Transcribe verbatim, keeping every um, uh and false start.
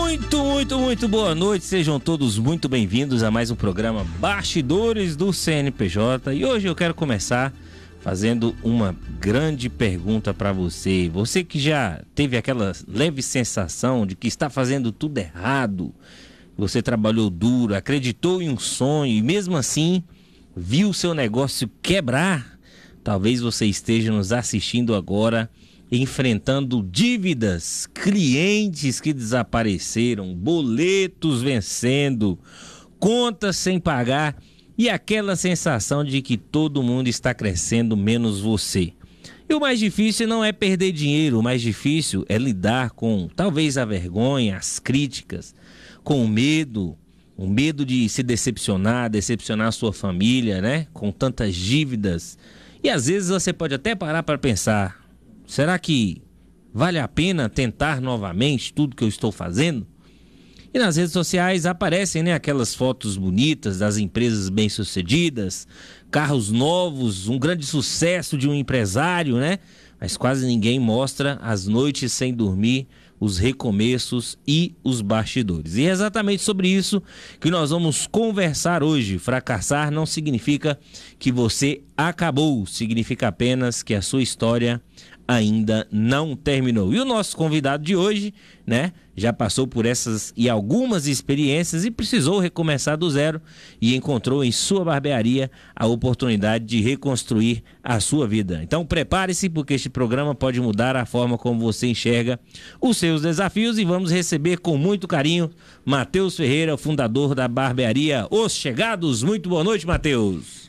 Muito, muito, muito boa noite, sejam todos muito bem-vindos a mais um programa Bastidores do C N P J. E hoje eu quero começar fazendo uma grande pergunta para você. Você que já teve aquela leve sensação de que está fazendo tudo errado, você trabalhou duro, acreditou em um sonho e mesmo assim viu seu negócio quebrar. Talvez você esteja nos assistindo agora enfrentando dívidas, clientes que desapareceram, boletos vencendo, contas sem pagar e aquela sensação de que todo mundo está crescendo menos você. E o mais difícil não é perder dinheiro, o mais difícil é lidar com talvez a vergonha, as críticas, com o medo, o medo de se decepcionar, decepcionar a sua família, né? Com tantas dívidas. E às vezes você pode até parar para pensar: será que vale a pena tentar novamente tudo que eu estou fazendo? E nas redes sociais aparecem, né, aquelas fotos bonitas das empresas bem-sucedidas, carros novos, um grande sucesso de um empresário, né? Mas quase ninguém mostra as noites sem dormir, os recomeços e os bastidores. E é exatamente sobre isso que nós vamos conversar hoje. Fracassar não significa que você acabou, significa apenas que a sua história ainda não terminou. E o nosso convidado de hoje, né, já passou por essas e algumas experiências e precisou recomeçar do zero e encontrou em sua barbearia a oportunidade de reconstruir a sua vida. Então prepare-se, porque este programa pode mudar a forma como você enxerga os seus desafios, e vamos receber com muito carinho Matheus Ferreira, fundador da barbearia Os Chegados. Muito boa noite, Matheus.